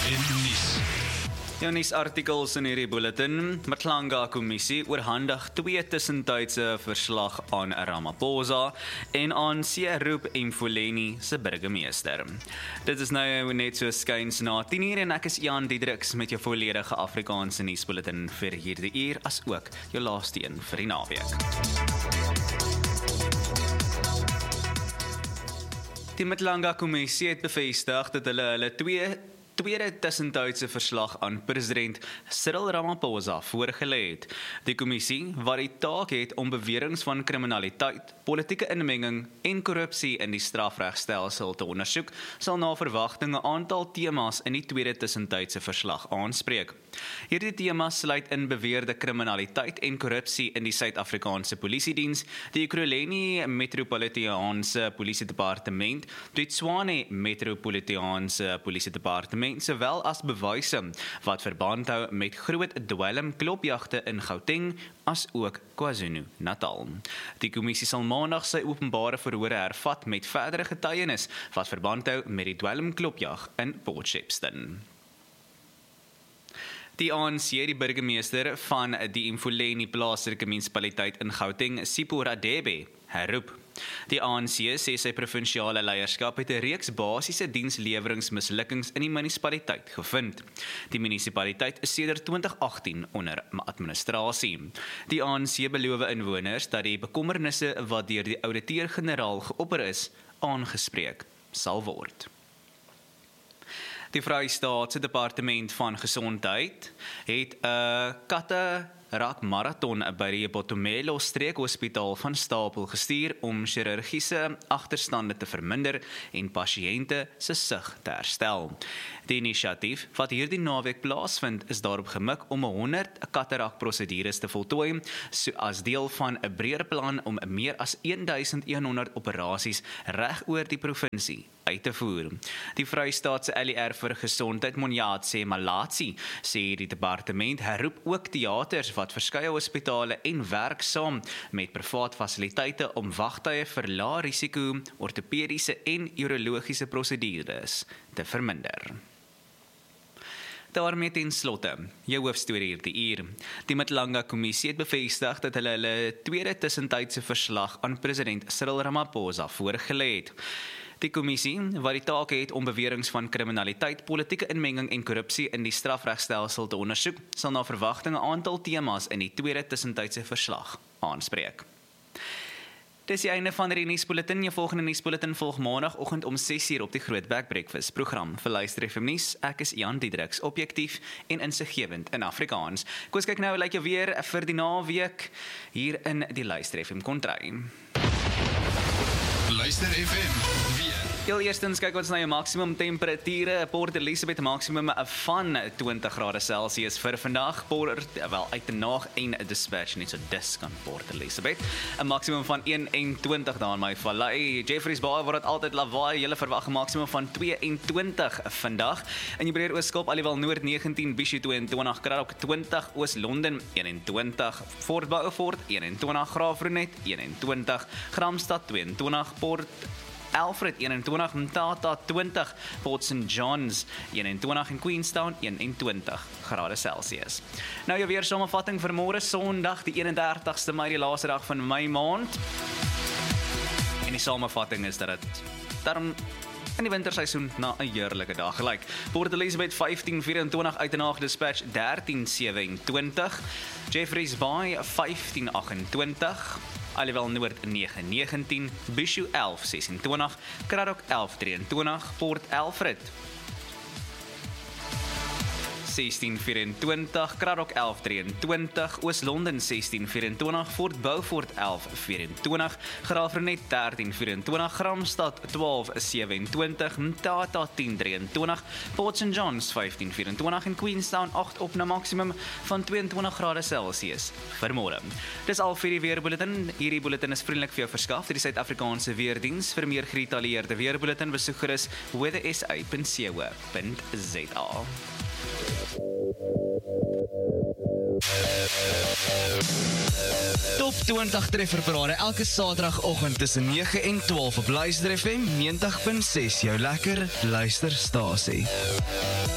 nuus. Jou nuusartikels in hierdie bulletin. Matlanga-kommissie oorhandig 2 tussentydse verslag aan Ramaphosa en ANC roep Mfuleni se burgemeester. Dit is nou net so skuins na 10:00 en ek is Jan Diedriks met jou volledige Afrikaanse nuusbulletin vir hierdie uur, as ook jou laaste een vir die naweek. Die Matlanga-kommissie het bevestig dat hulle tweede tussentydse verslag aan president Cyril Ramaphosa voorgelê het. Die kommissie, wat die taak het om beweringe van kriminaliteit, politieke inmenging en korrupsie in die strafregstelsel te ondersoek, sal na verwagting 'n aantal temas in die tweede tussentydse verslag aanspreek. Hierdie temas sluit in beweerde kriminaliteit en korrupsie in die Suid-Afrikaanse Polisiediens, die Ekurhuleni Metropolitaanse Polisiedepartement, die Tshwane Metropolitaanse Polisiedepartement, sowel as bewyse wat verband hou met groot dwelmklopjagte in Gauteng as ook KwaZulu-Natal. Die kommissie sal maandag sy openbare verhore hervat met verdere getuienis wat verband hou met die dwelmklopjag in Port Shepstone. Die ANC, die burgemeester van die Mfuleni plaaslike munisipaliteit in Gauteng, Sipho Radebe, herroep. Die ANC sê sy provinsiale leierskap het 'n reeks basiese diensleweringsmislukkings in die munisipaliteit gevind. Die munisipaliteit is sedert 2018 onder administrasie. Die ANC beloof inwoners dat die bekommernisse wat deur die ouditeur-generaal geopper is, aangespreek sal word. Die Vrystaatse Departement van Gesondheid het 'n katarak marathon by die Botomelo streekhospitaal van stapel gestuur om chirurgiese agterstande te verminder en pasiënte se sig te herstel. Die inisiatief wat hierdie naweek plaasvind is daarop gemik om 100 katarakprosedures te voltooi, as deel van 'n breër plan om meer as 1100 operasies reg oor die provinsie uit te voer. Die Vrystaatse LER vir Gesondheid, Monyatse Malatsi, sê die departement herroep ook teaters wat verskeie hospitale en werk saam met privaat fasiliteite om wagtye vir lae risiko ortopediese en urologiese prosedures te verminder. Daarmee ten slotte, jou hoofstorie hierdie uur. Die Matlanga-kommissie het bevestig dat hulle tweede tussentydse verslag aan president Cyril Ramaphosa voorgelê het. Die kommissie, wat die taak het om beweringe van kriminaliteit, politieke inmenging en korrupsie in die strafregstelsel te ondersoek, sal na verwagting 'n aantal temas in die tweede tussentydse verslag aanspreek. Dis die einde van die nuusbulletin. Jou volgende nuusbulletin volg maandagooggend om 6:00 op die Grootberg Breakfast program. Vir Luister FM nuus, ek is Jan Diedriks, objektief en insiggewend in Afrikaans. Kom ons kyk nou, lyk jy weer vir die naweek hier in die Luister FM kontry. Luister FM, weer. Heel eerstens kyk ons na jou maksimum temperature. Port Elizabeth maksimum van 20 grade Celsius vir vandag. Uitenaag en Dispatch, net so dis kan Port Elizabeth. 'n Maksimum van 21 daar in my vallei. Jeffreys Bay word dit altyd lawaai. Julle verwag 'n maksimum van 22 vandag. In die breër Ooskaap, Aliwal Noord 19, Bishop 22, Kraddock 20, Oos-London 21, Fort Beaufort 21, Graafrenet 21, Gramstad 22, Port Alfred 21, Mthatha 20, Port St. John's 21 en Queenstown 21 grade Celsius. Nou jou weer samevatting vir môre Sondag die 31ste Mei, die laaste dag van Mei maand. En die samevatting is dat dit daarom in die winterseisoen na 'n heerlike dag gelyk. Port Elizabeth 15:24, Uitenaag Dispatch 13:27, Jeffreys Bay 15:28, Aliwal Noord 9:19, Bishop 11:26, Kraddock 11:23, Port Alfred 16:24, Kraddock 11:23, Oos-London 16:24, Fort Beaufort 11:24, Graafrenet 13:24, Gramstad 12:27, Mthatha 10:23, Port St. John's 15:24 en Queenstown 8 op 'n maksimum van 22 grade Celsius vir môre. Dis al vir die weerbulletin. Hierdie bulletin is vriendelik vir jou verskaf deur die Suid-Afrikaanse Weerdiens. Vir meer gedetailleerde weerbulletin besoek gerus weathersa.co.za. Top 20 trefferparade elke Saterdagoggend tussen 9 en 12 op Luister FM 90.6, jou lekker luisterstasie.